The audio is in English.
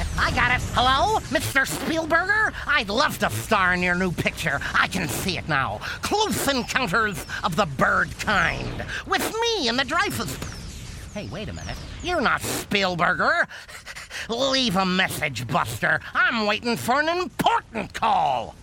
I got it. Hello, Mr. Spielberger? I'd love to star in your new picture. I can see it now. Close Encounters of the Bird Kind. With me and the Dreyfus... Hey, wait a minute. You're not Spielberger. Leave a message, Buster. I'm waiting for an important call.